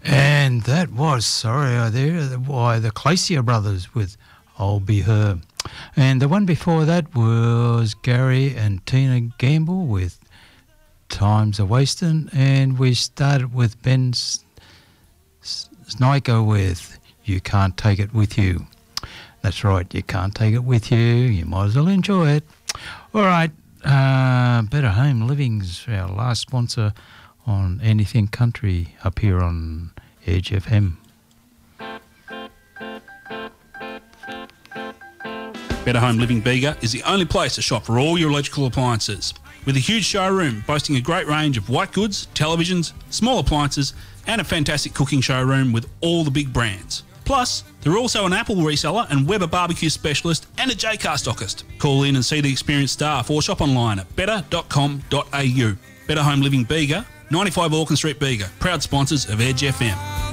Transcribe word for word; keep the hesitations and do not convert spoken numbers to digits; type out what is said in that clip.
And that was, sorry, uh, there, why, the Glacier Brothers with I'll Be Her. And the one before that was Gary and Tina Gamble with Time's a Wastin'. And we started with Ben Sniker with You Can't Take It With You. That's right, you can't take it with you. You might as well enjoy it. All right, uh, Better Home Living's our last sponsor on Anything Country up here on Edge F M. Better Home Living Bega is the only place to shop for all your electrical appliances. With a huge showroom boasting a great range of white goods, televisions, small appliances and a fantastic cooking showroom with all the big brands. Plus, they're also an Apple reseller and Weber barbecue specialist and a J-Car stockist. Call in and see the experienced staff or shop online at better dot com dot a u. Better Home Living Bega, ninety-five Auckland Street, Bega, proud sponsors of Edge F M.